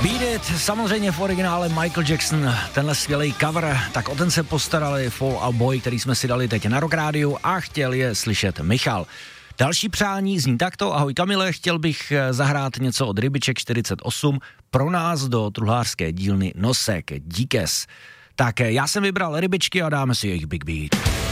Beat It, samozřejmě v originále Michael Jackson, tenhle skvělý cover, tak o ten se postarali Fall Out Boy, který jsme si dali teď na Rock Rádiu a chtěl je slyšet Michal. Další přání zní takto: ahoj Kamile, chtěl bych zahrát něco od Rybiček 48 pro nás do truhlářské dílny Nosek, díkes. Tak já jsem vybral Rybičky a dáme si jejich Big Beat.